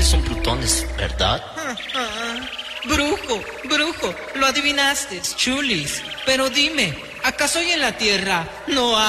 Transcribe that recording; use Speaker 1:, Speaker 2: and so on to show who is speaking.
Speaker 1: son plutones, ¿verdad?
Speaker 2: Brujo, lo adivinaste, chulis. Pero dime, ¿acaso hoy en la Tierra no